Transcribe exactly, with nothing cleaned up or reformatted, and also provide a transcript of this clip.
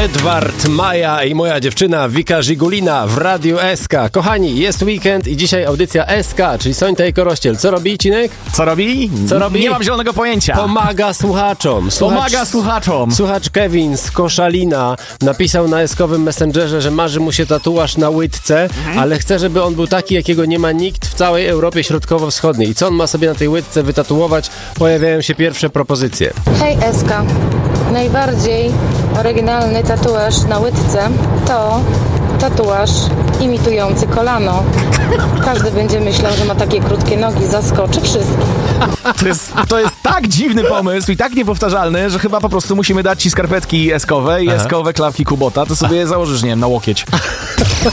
Edward Maja i moja dziewczyna Wika Żigulina w Radiu S K. Kochani, jest weekend i dzisiaj audycja S K, czyli Sońta i Korościel. Co robi Cinek? Co robi? Co robi? Nie mam zielonego pojęcia. Pomaga słuchaczom. Słuchacz, Pomaga słuchaczom. Słuchacz Kevin z Koszalina napisał na eskowym messengerze, że marzy mu się tatuaż na łydce, mhm. ale chce, żeby on był taki, jakiego nie ma nikt w całej Europie Środkowo-Wschodniej. I co on ma sobie na tej łydce wytatuować? Pojawiają się pierwsze propozycje. Hej S K, najbardziej oryginalny tatuaż na łydce to tatuaż imitujący kolano. Każdy będzie myślał, że ma takie krótkie nogi, zaskoczy wszystkich. To jest, to jest tak dziwny pomysł i tak niepowtarzalny, że chyba po prostu musimy dać ci skarpetki eskowe i Aha. eskowe klapki Kubota, to sobie je założysz, nie wiem, na łokieć.